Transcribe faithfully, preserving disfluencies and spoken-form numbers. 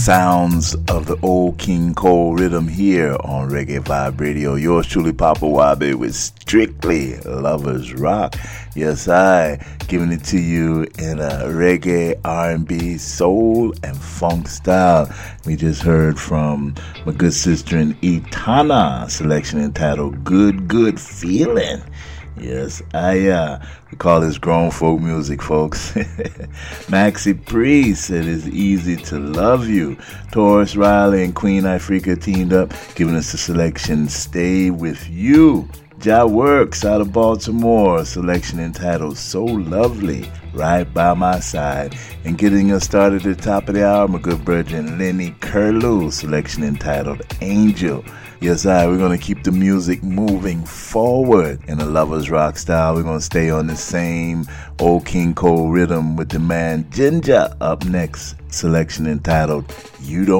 sounds of the old King Cole rhythm here on Reggae Vibe Radio. Yours truly, Papa Wabe, with Strictly Lovers Rock. Yes, I giving it to you in a reggae, R and B, soul, and funk style. We just heard from my good sister in Etana, selection entitled Good Good Feeling. Yes, I uh, we call this grown folk music, folks. Maxi Priest said it's easy to love you. Taurus Riley and Queen Ifrica teamed up, giving us the selection Stay With You. Ja Works out of Baltimore, selection entitled So Lovely, Right By My Side. And getting us started at the top of the hour, my good virgin Lenny Curlew, selection entitled Angel. Yes, I, we're going to keep the music moving forward in a Lovers Rock style. We're going to stay on the same old King Cole rhythm with the man Ginger up next, selection entitled You Don't